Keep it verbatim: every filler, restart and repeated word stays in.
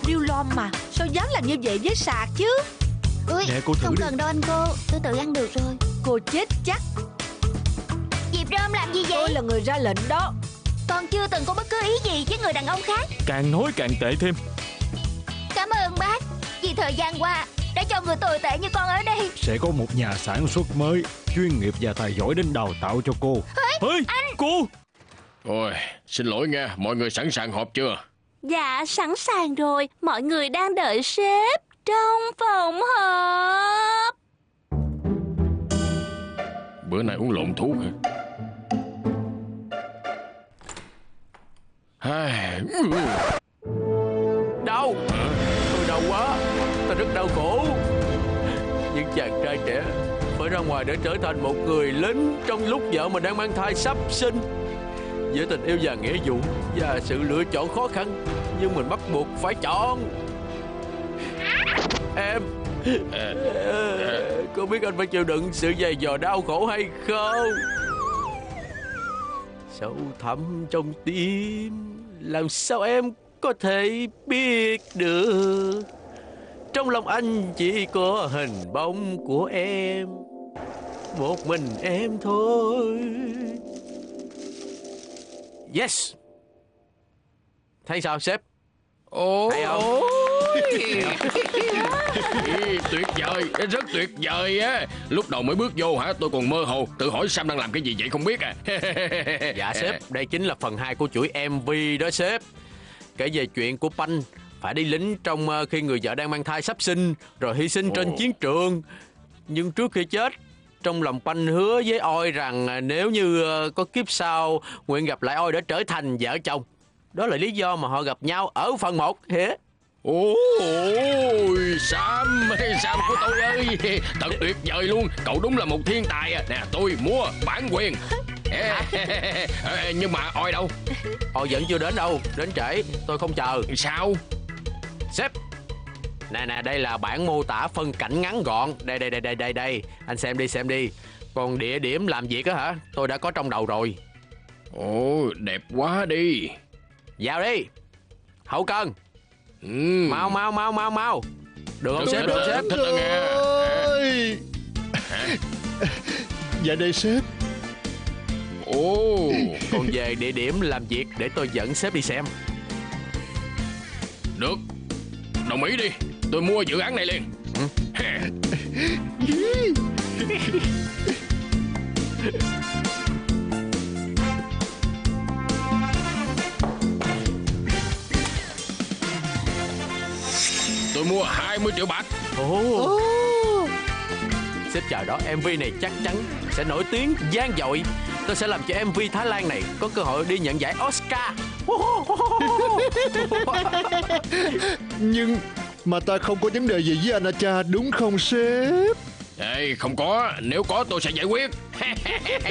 Riêu lon mà, sao dám làm như vậy với sạc chứ? Ui, Nè cô thử không đi. cần đâu anh cô, tôi tự ăn được rồi. Cô chết chắc. Diệp Rơm làm gì vậy? Tôi là người ra lệnh đó. Con chưa từng có bất cứ ý gì với người đàn ông khác. Càng nói càng tệ thêm. Cảm ơn bác, vì thời gian qua đã cho người tồi tệ như con ở đây. Sẽ có một nhà sản xuất mới, chuyên nghiệp và tài giỏi đến đào tạo cho cô. Ê, cô. Ôi, xin lỗi nha, mọi người sẵn sàng họp chưa? Dạ, sẵn sàng rồi. Mọi người đang đợi sếp trong phòng họp. Bữa nay uống lộn thuốc hả? Ai, Đau, tôi đau quá, tôi rất đau khổ. Những chàng trai trẻ phải ra ngoài để trở thành một người lính trong lúc vợ mình đang mang thai sắp sinh. Giữa tình yêu và nghĩa vụ và sự lựa chọn khó khăn, nhưng mình bắt buộc phải chọn. Em có biết anh phải chịu đựng sự dày dò đau khổ hay không? Sâu thẳm trong tim, làm sao em có thể biết được? Trong lòng anh chỉ có hình bóng của em, một mình em thôi. Yes. Thấy sao sếp? ồ, Hay không? ôi. Ý, tuyệt vời, rất tuyệt vời á. Lúc đầu mới bước vô hả, tôi còn mơ hồ, tự hỏi Sam đang làm cái gì vậy không biết à. Dạ sếp, đây chính là phần hai của chuỗi em vê đó sếp. Kể về chuyện của Panh phải đi lính trong uh, khi người vợ đang mang thai sắp sinh, rồi hy sinh trên Ồ. chiến trường. Nhưng trước khi chết, trong lòng Panh hứa với Oi rằng uh, nếu như uh, có kiếp sau, nguyện gặp lại Oi để trở thành vợ chồng. Đó là lý do mà họ gặp nhau ở phần một. Ôi, Sam, Sam của tôi ơi, thật tuyệt vời luôn. Cậu đúng là một thiên tài à. Nè, tôi mua bản quyền. Nhưng mà Oi đâu? Oi vẫn chưa đến đâu, đến trễ, tôi không chờ. Sao? Sếp, nè nè, đây là bản mô tả phân cảnh ngắn gọn. Đây đây đây đây đây đây, anh xem đi xem đi. Còn địa điểm làm việc á hả, tôi đã có trong đầu rồi. Ồ, đẹp quá đi. Vào đi. Hậu cần. Ừ. Mau mau mau mau mau. Được không Được, sếp, được, được sếp. thích đó nghe. Ôi. Dạ đây sếp. Ồ, Còn về địa điểm làm việc để tôi dẫn sếp đi xem. được. Đồng ý đi, tôi mua dự án này liền. Tôi mua hai mươi triệu bạc. Ồ. Sếp chờ đó, em vê này chắc chắn sẽ nổi tiếng vang dội. Tôi sẽ làm cho em vê Thái Lan này có cơ hội đi nhận giải Oscar. Nhưng mà ta không có vấn đề gì với anh Acha đúng không sếp? Ê, không có, nếu có tôi sẽ giải quyết.